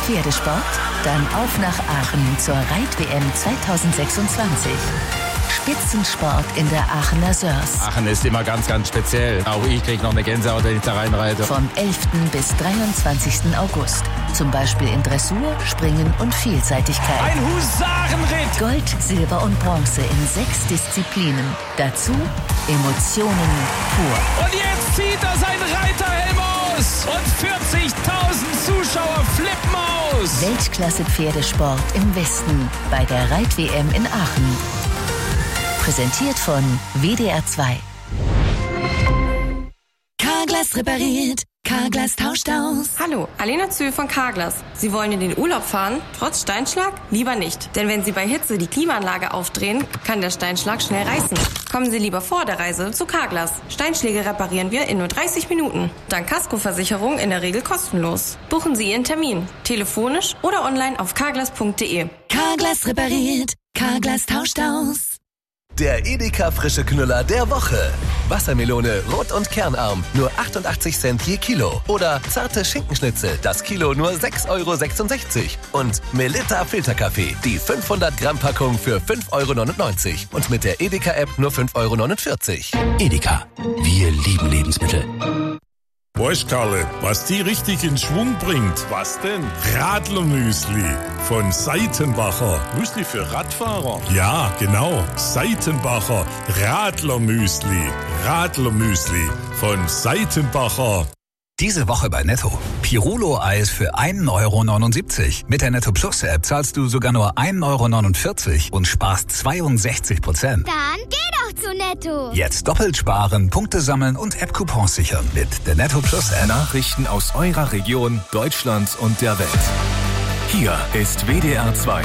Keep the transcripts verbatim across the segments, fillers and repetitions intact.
Pferdesport? Dann auf nach Aachen zur Reit-W M zwanzig sechsundzwanzig. Spitzensport in der Aachener Sörs. Aachen ist immer ganz, ganz speziell. Auch ich kriege noch eine Gänsehaut, wenn ich da reinreite. Vom elften bis dreiundzwanzigsten August. Zum Beispiel in Dressur, Springen und Vielseitigkeit. Ein Husarenritt! Gold, Silber und Bronze in sechs Disziplinen. Dazu Emotionen pur. Und jetzt zieht er seinen Reiterhelm aus und vierzigtausend Zuschauer flippen aus. Weltklasse-Pferdesport im Westen bei der Reit-W M in Aachen. Präsentiert von W D R zwei. Carglass repariert, Carglass tauscht aus. Hallo, Alena Zühl von Carglass. Sie wollen in den Urlaub fahren, trotz Steinschlag? Lieber nicht. Denn wenn Sie bei Hitze die Klimaanlage aufdrehen, kann der Steinschlag schnell reißen. Kommen Sie lieber vor der Reise zu Carglass. Steinschläge reparieren wir in nur dreißig Minuten. Dank Kaskoversicherung in der Regel kostenlos. Buchen Sie Ihren Termin. Telefonisch oder online auf carglass punkt de. Carglass repariert, Carglass tauscht aus. Der Edeka frische Knüller der Woche. Wassermelone, rot und kernarm, nur achtundachtzig Cent je Kilo. Oder zarte Schinkenschnitzel, das Kilo nur sechs Euro sechsundsechzig. Und Melitta Filterkaffee, die fünfhundert Gramm Packung für fünf Euro neunundneunzig. Und mit der Edeka-App nur fünf Euro neunundvierzig. Edeka, wir lieben Lebensmittel. Weißt, Karle, was die richtig in Schwung bringt? Was denn? Radlermüsli von Seitenbacher. Müsli für Radfahrer? Ja, genau. Seitenbacher Radlermüsli. Radlermüsli von Seitenbacher. Diese Woche bei Netto. Pirulo-Eis für ein Euro neunundsiebzig. Mit der Netto Plus App zahlst du sogar nur ein Euro neunundvierzig und sparst zweiundsechzig Prozent. Dann geh doch zu Netto. Jetzt doppelt sparen, Punkte sammeln und App-Coupons sichern mit der Netto Plus App. Nachrichten aus eurer Region, Deutschland und der Welt. Hier ist W D R zwei.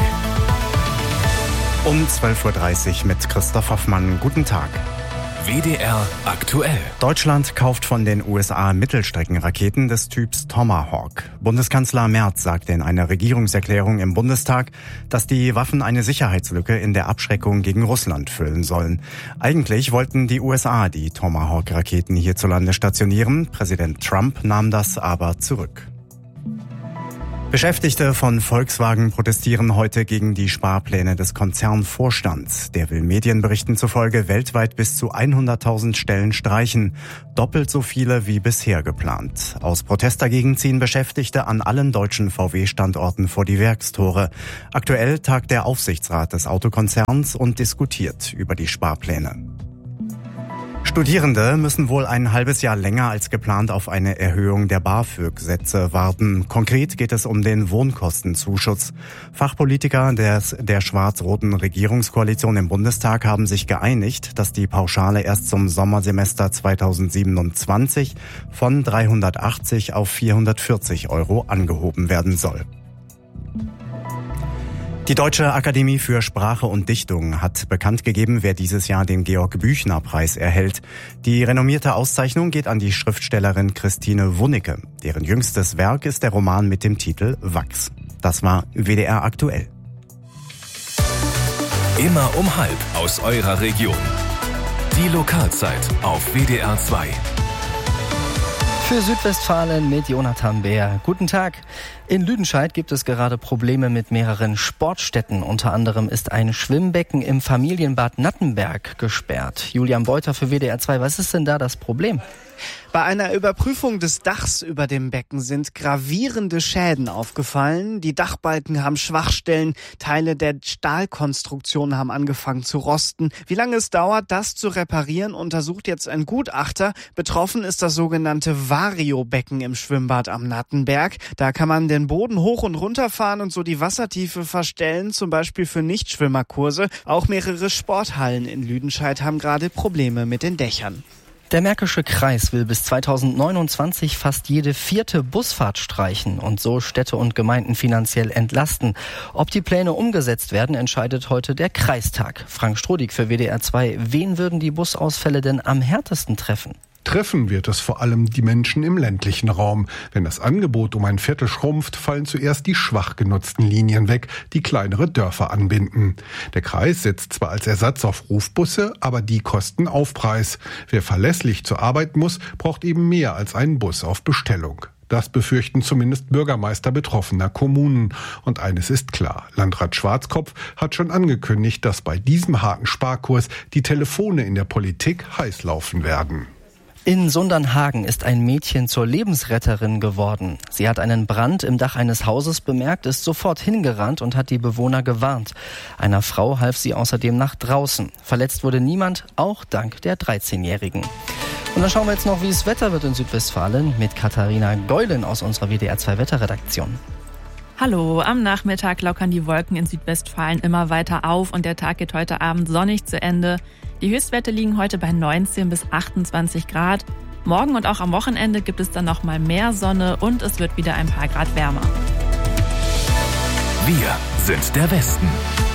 Um zwölf Uhr dreißig mit Christoph Hoffmann. Guten Tag. W D R aktuell. Deutschland kauft von den U S A Mittelstreckenraketen des Typs Tomahawk. Bundeskanzler Merz sagte in einer Regierungserklärung im Bundestag, dass die Waffen eine Sicherheitslücke in der Abschreckung gegen Russland füllen sollen. Eigentlich wollten die U S A die Tomahawk-Raketen hierzulande stationieren. Präsident Trump nahm das aber zurück. Beschäftigte von Volkswagen protestieren heute gegen die Sparpläne des Konzernvorstands. Der will Medienberichten zufolge weltweit bis zu hunderttausend Stellen streichen. Doppelt so viele wie bisher geplant. Aus Protest dagegen ziehen Beschäftigte an allen deutschen V W-Standorten vor die Werkstore. Aktuell tagt der Aufsichtsrat des Autokonzerns und diskutiert über die Sparpläne. Studierende müssen wohl ein halbes Jahr länger als geplant auf eine Erhöhung der BAföG-Sätze warten. Konkret geht es um den Wohnkostenzuschuss. Fachpolitiker des, der schwarz-roten Regierungskoalition im Bundestag haben sich geeinigt, dass die Pauschale erst zum Sommersemester zweitausendsiebenundzwanzig von dreihundertachtzig auf vierhundertvierzig Euro angehoben werden soll. Die Deutsche Akademie für Sprache und Dichtung hat bekannt gegeben, wer dieses Jahr den Georg-Büchner-Preis erhält. Die renommierte Auszeichnung geht an die Schriftstellerin Christine Wunicke. Deren jüngstes Werk ist der Roman mit dem Titel Wachs. Das war W D R aktuell. Immer um halb aus eurer Region. Die Lokalzeit auf W D R zwei. Für Südwestfalen mit Jonathan Bär. Guten Tag. In Lüdenscheid gibt es gerade Probleme mit mehreren Sportstätten. Unter anderem ist ein Schwimmbecken im Familienbad Nattenberg gesperrt. Julian Beuter für W D R zwei. Was ist denn da das Problem? Bei einer Überprüfung des Dachs über dem Becken sind gravierende Schäden aufgefallen. Die Dachbalken haben Schwachstellen, Teile der Stahlkonstruktion haben angefangen zu rosten. Wie lange es dauert, das zu reparieren, untersucht jetzt ein Gutachter. Betroffen ist das sogenannte Vario-Becken im Schwimmbad am Nattenberg. Da kann man den Boden hoch und runter fahren und so die Wassertiefe verstellen, zum Beispiel für Nichtschwimmerkurse. Auch mehrere Sporthallen in Lüdenscheid haben gerade Probleme mit den Dächern. Der Märkische Kreis will bis zweitausendneunundzwanzig fast jede vierte Busfahrt streichen und so Städte und Gemeinden finanziell entlasten. Ob die Pläne umgesetzt werden, entscheidet heute der Kreistag. Frank Strodig für W D R zwei. Wen würden die Busausfälle denn am härtesten treffen? Treffen wird es vor allem die Menschen im ländlichen Raum. Wenn das Angebot um ein Viertel schrumpft, fallen zuerst die schwach genutzten Linien weg, die kleinere Dörfer anbinden. Der Kreis setzt zwar als Ersatz auf Rufbusse, aber die kosten Aufpreis. Wer verlässlich zur Arbeit muss, braucht eben mehr als einen Bus auf Bestellung. Das befürchten zumindest Bürgermeister betroffener Kommunen. Und eines ist klar, Landrat Schwarzkopf hat schon angekündigt, dass bei diesem harten Sparkurs die Telefone in der Politik heiß laufen werden. In Sundernhagen ist ein Mädchen zur Lebensretterin geworden. Sie hat einen Brand im Dach eines Hauses bemerkt, ist sofort hingerannt und hat die Bewohner gewarnt. Einer Frau half sie außerdem nach draußen. Verletzt wurde niemand, auch dank der dreizehnjährigen. Und dann schauen wir jetzt noch, wie es Wetter wird in Südwestfalen mit Katharina Geulen aus unserer W D R zwei Wetterredaktion. Hallo, am Nachmittag lockern die Wolken in Südwestfalen immer weiter auf und der Tag geht heute Abend sonnig zu Ende. Die Höchstwerte liegen heute bei neunzehn bis achtundzwanzig Grad. Morgen und auch am Wochenende gibt es dann noch mal mehr Sonne und es wird wieder ein paar Grad wärmer. Wir sind der Westen.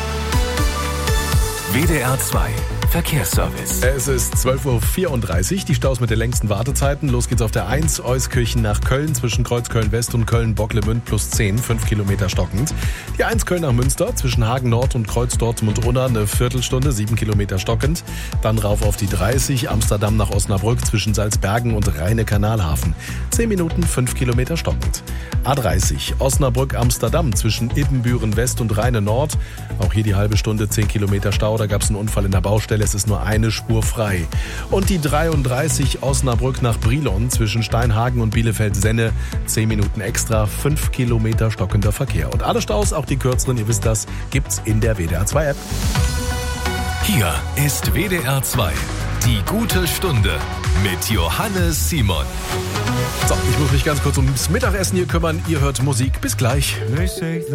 W D R zwei Verkehrsservice. Es ist zwölf Uhr vierunddreißig, die Staus mit den längsten Wartezeiten. Los geht's auf der eins, Euskirchen nach Köln, zwischen Kreuzköln West und Köln-Bocklemünd plus zehn, fünf Kilometer stockend. Die eins Köln nach Münster, zwischen Hagen Nord und Kreuz Dortmund-Unna, eine Viertelstunde, sieben Kilometer stockend. Dann rauf auf die dreißig, Amsterdam nach Osnabrück, zwischen Salzbergen und Rheine-Kanalhafen. zehn Minuten, fünf Kilometer stockend. A dreißig, Osnabrück-Amsterdam, zwischen Ibbenbüren West und Rheine Nord. Auch hier die halbe Stunde, zehn Kilometer Stau, da gab's einen Unfall in der Baustelle. Es ist nur eine Spur frei. Und die dreiunddreißig Osnabrück nach Brilon zwischen Steinhagen und Bielefeld-Senne. zehn Minuten extra, fünf Kilometer stockender Verkehr. Und alle Staus, auch die kürzeren, ihr wisst das, gibt's in der W D R zwei App. Hier ist W D R zwei. Die gute Stunde mit Johannes Simon. So, ich muss mich ganz kurz ums Mittagessen hier kümmern. Ihr hört Musik. Bis gleich.